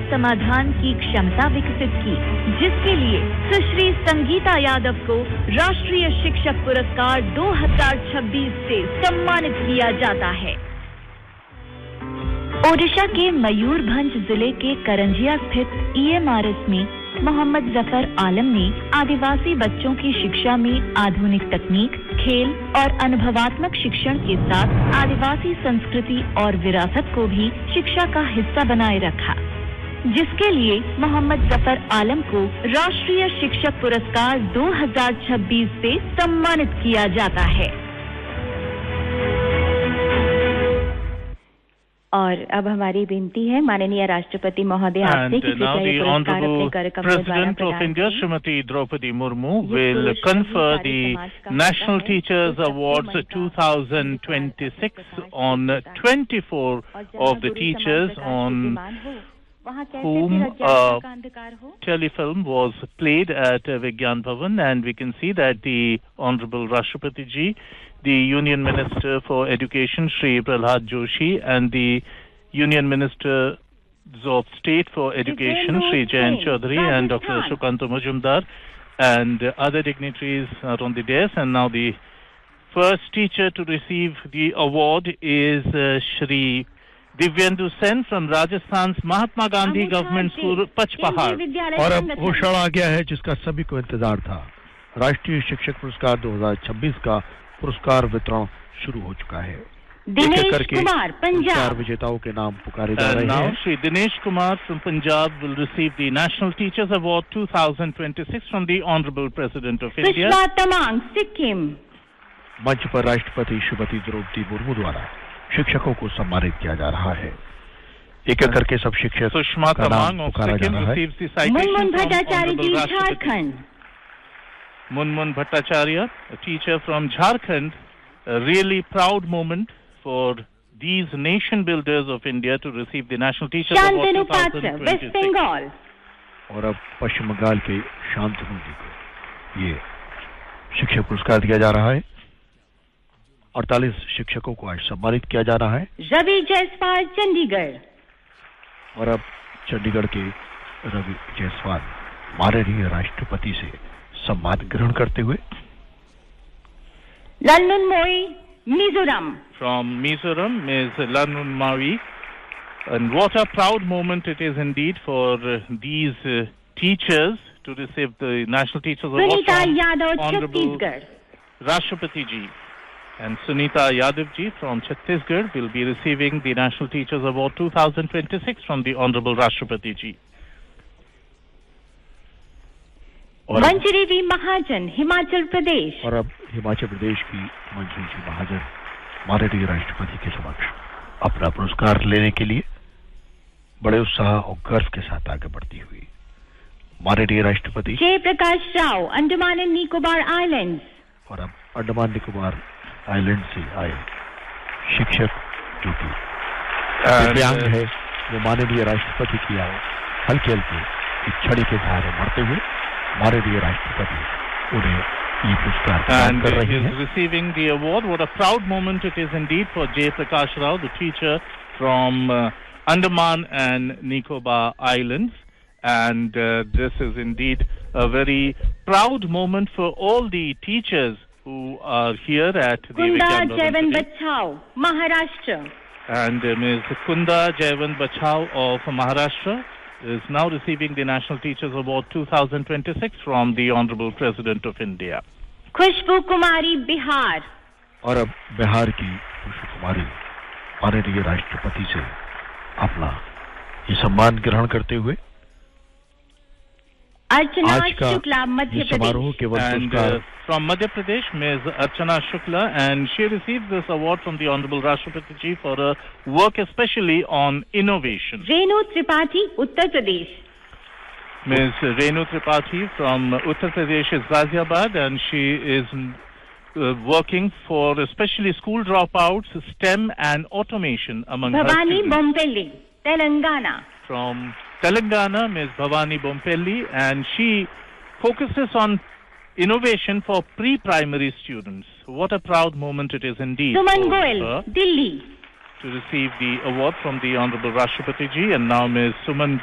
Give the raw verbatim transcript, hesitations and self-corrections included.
समाधान की क्षमता विकसित की, जिसके लिए सुश्री संगीता यादव को राष्ट्रीय शिक्षक पुरस्कार दो हज़ार छब्बीस से सम्मानित किया जाता है। ओडिशा के मयूरभंज जिले के करंजिया स्थित ई एम आर एस में मोहम्मद जफर आलम ने आदिवासी बच्चों की शिक्षा में आधुनिक तकनीक, खेल और अनुभवात्मक शिक्षण के साथ आदिवासी संस्कृति और विरासत को भी शिक्षा का हिस्सा बनाए रखा, जिसके लिए मोहम्मद जफर आलम को राष्ट्रीय शिक्षक पुरस्कार दो हज़ार छब्बीस से सम्मानित किया जाता है। और अब हमारी विनती है माननीय राष्ट्रपति महोदय आपसे कि कृपया ये पुरस्कार अपने कार्यक्रम में President of India Shrimati Draupadi Murmu will confer the National Teachers Awards twenty twenty-six on twenty-four of the teachers on whom a telefilm was played at Vigyan Bhavan, and we can see that the Honorable Rashtrapati Ji, the Union Minister for Education Shri Prahlad Joshi, and the Union Minister of State for Education Shri Jayant Chaudhary and Doctor Sukanta Majumdar and other dignitaries are on the dais. And now the first teacher to receive the award is uh, Shri Dibyendu sent from Rajasthan Mahatma Gandhi government school Pachpahar. और अब वो क्षण आ गया है जिसका सभी को इंतजार था। राष्ट्रीय शिक्षक पुरस्कार दो हज़ार छब्बीस का पुरस्कार वितरण शुरू हो चुका है। दिनेश कुमार पंजाब विजेताओं के नाम पुकारे जा रहे हैं। Shri Dinesh Kumar from Punjab will receive the national teachers award twenty twenty-six from the honourable president of India. Sushma Tamang Sikkim. मंच पर राष्ट्रपति श्रीमती द्रौपदी मुर्मू द्वारा शिक्षकों को सम्मानित किया जा रहा है। एक एक करके सब शिक्षक सुषमा तमांग पुकारा जा रहा है। मुनमुन भट्टाचार्य जी Jharkhand. Munmun Bhattacharya, a teacher from Jharkhand, a really proud moment for these nation builders of India to receive the National Teachers Award twenty twenty-six. Waste Bengal. और अब पश्चिम बंगाल के शांतनु जी को ये शिक्षक पुरस्कार दिया जा रहा है। अड़तालीस शिक्षकों को आज सम्मानित किया जा रहा है। रवि जायसवाल चंडीगढ़। और अब चंडीगढ़ के रवि जायसवाल माननीय राष्ट्रपति से सम्मान ग्रहण करते हुए। ललनुनमोई Mizoram. From Mizoram is Lannunmawi, and what a proud moment it is indeed for uh, these uh, teachers to receive the National Teachers Award from Honorable Rashtrapati Ji. And Sunita Yadav ji from Chhattisgarh will be receiving the National Teachers Award twenty twenty-six from the Honorable Rashtrapati ji. Manjari we महाजन हिमाचल प्रदेश। और अब हिमाचल प्रदेश की मंजरी जी महाजन माननीय राष्ट्रपति के समक्ष अपना पुरस्कार लेने के लिए बड़े उत्साह और गर्व के साथ आगे बढ़ती हुई। माननीय राष्ट्रपति जय प्रकाश राव, अंडमान एंड निकोबार आइलैंड्स। और अब अंडमान निकोबार आइलैंड से आए शिक्षक जो कि दिव्यांग है, वो माननीय राष्ट्रपति की आओ हल्के हल्के एक छड़ी के सहारे मरते हुए माननीय राष्ट्रपति उन्हें ये पुरस्कार प्रदान कर रहे हैं। Receiving the award, what a proud moment it is indeed for Jay Prakash Rao, the teacher from uh, Andaman and Nicobar Islands, and uh, this is indeed a very proud moment for all the teachers who are here at the Kunda Jaivan Bachao, Maharashtra. And uh, Miz Kunda Jaivan Bachao of Maharashtra is now receiving the National Teachers Award twenty twenty-six from the Honorable President of India. Khushboo Kumari Bihar. और अब बिहार की खुशबू कुमारी माननीय राष्ट्रपति से अपना ये सम्मान ग्रहण करते हुए अर्चना Shukla Madhya Pradesh. And uh, from Madhya Pradesh, Miz Archana Shukla, and she received this award from the Honorable Rashtrapati Ji for her work especially on innovation. Renu Tripathi, Uttar Pradesh. Miz Renu Tripathi from Uttar Pradesh is Ghaziabad, and she is uh, working for especially school dropouts, STEM and automation among Bhavani her students. Bompelli, Telangana. From Telangana, Miz Bhavani Bompelli, and she focuses on innovation for pre-primary students. What a proud moment it is indeed Suman for Goel, her Delhi. to receive the award from the Honorable Rashtrapati Ji, and now Miz Suman